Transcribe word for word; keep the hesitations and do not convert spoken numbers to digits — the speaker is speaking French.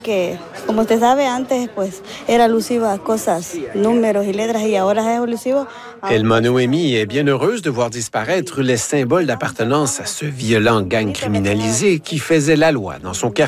Que, como usted sabe, antes pues era alusiva a cosas, números y letras, y ahora es alusivo. Elma Noémie est bien heureuse de voir disparaître les symboles d'appartenance à ce violent gang criminalisé qui faisait la loi dans son quartier.